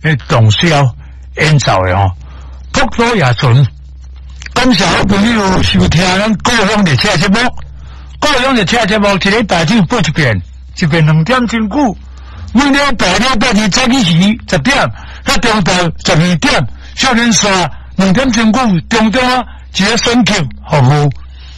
洞箫演奏的吼，普渡夜巡。感谢好朋友收听咱故乡热车节目，故乡热车节目一个大酒播一遍2点真久。每礼拜二早起10点，到中昼12点，少年线2点真久，中啊一个选曲服务。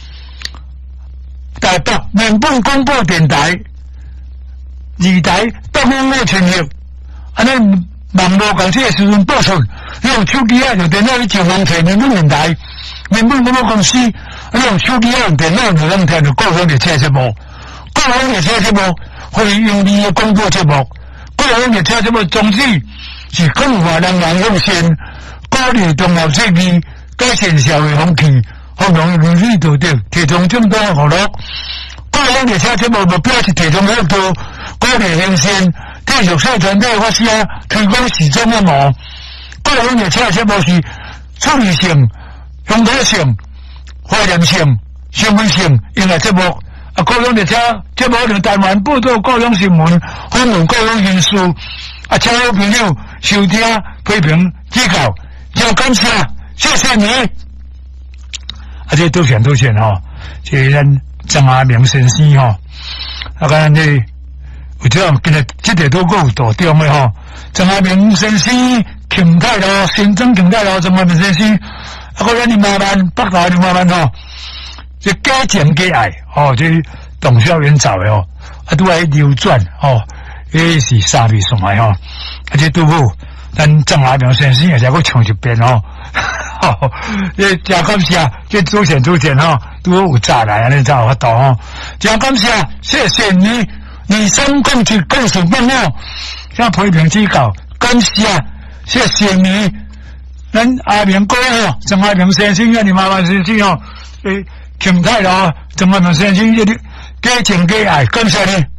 台北原本广播电台2台东央的全力，安尼网络公司的时阵报顺，你用手机用电脑去上网查原本电台，原本广播公司，你用手机用电脑就能听到故乡热车节目，故乡热车节目会用你的广播节目，故乡热车节目宗旨是广化人民向善，鼓励中华社会，改善社会风气，互人伦理道德，提倡正当娱乐。故乡热车节目目标是提倡合作，鼓励向善，继续社团体发声，推广时装的模。故乡热车节目是处理性、乡土性、怀念性、新闻性音乐节目。故乡热车节目由台湾报道故乡新闻，访问故乡人士。请好朋友收听、批评、指教，真感谢，谢谢你。这多谢吼，这咱张阿明先生吼，咱这有这样今日这个都够大中的吼，张阿明先生、庆泰路、新庄庆泰路，张阿明先生，咱的麻烦北大的麻烦吼，这加情加爱吼，这董少元造的吼，都来流转吼。这是沙皮送来吼，这都好。咱张阿明先生也再给唱一遍吼，这真感谢，这主持吼，都有早来安尼才有法度吼，真感谢，谢谢你2307告诉帮我，像批评指教，感谢，谢谢你，咱阿明哥吼，张阿明先生，你妈妈先生吼，庆泰路，张阿明先生，这加情加爱，感谢你。